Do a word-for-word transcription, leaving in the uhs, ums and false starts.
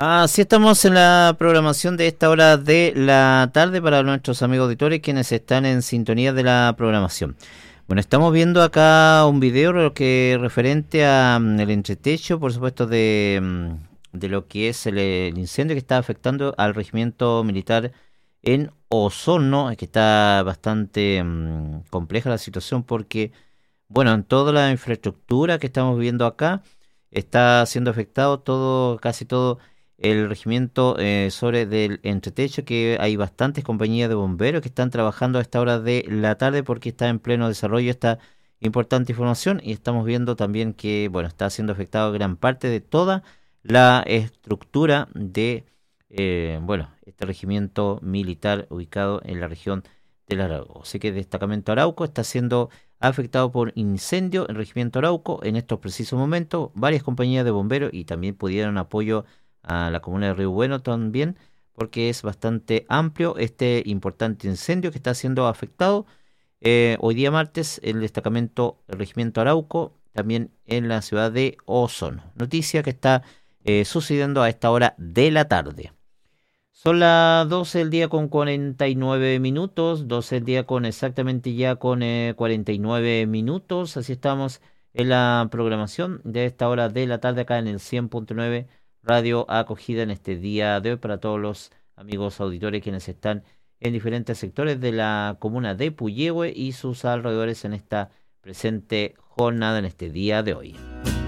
Así estamos en la programación de esta hora de la tarde para nuestros amigos auditores quienes están en sintonía de la programación. Bueno, estamos viendo acá un video lo que referente a mm, el entretecho, por supuesto, de, mm, de lo que es el, el incendio que está afectando al regimiento militar en Osorno, que está bastante mm, compleja la situación porque, bueno, en toda la infraestructura que estamos viendo acá está siendo afectado todo, casi todo el regimiento eh, sobre del entretecho, que hay bastantes compañías de bomberos que están trabajando a esta hora de la tarde porque está en pleno desarrollo esta importante información, y estamos viendo también que, bueno, está siendo afectado gran parte de toda la estructura de, eh, bueno, este regimiento militar ubicado en la región del Arauco. Así que el destacamento Arauco está siendo afectado por incendio en el regimiento Arauco en estos precisos momentos. Varias compañías de bomberos y también pudieron apoyo a la comuna de Río Bueno también, porque es bastante amplio este importante incendio que está siendo afectado. Eh, hoy día martes, el destacamento, el regimiento Arauco, también en la ciudad de Osorno. Noticia que está eh, sucediendo a esta hora de la tarde. Son las doce del día con cuarenta y nueve minutos, doce del día con exactamente ya con eh, cuarenta y nueve minutos. Así estamos en la programación de esta hora de la tarde acá en el cien punto nueve Radio Acogida en este día de hoy para todos los amigos auditores quienes están en diferentes sectores de la comuna de Puyehue y sus alrededores en esta presente jornada, en este día de hoy.